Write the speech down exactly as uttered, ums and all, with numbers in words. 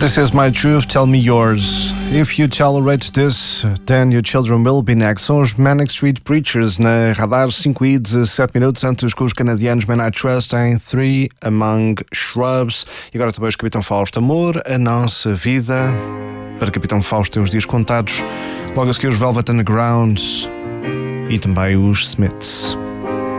This is my truth, tell me yours. If you tolerate this, then your children will be next. São os Manic Street Preachers na Radar, cinco e dezessete minutos antes com os canadianos Man I Trust em Three Among Shrubs. E agora também os Capitão Fausto. Amor, a nossa vida. Para Capitão Fausto tem os dias contados. Logo a seguir os Velvet Underground e também os Smiths.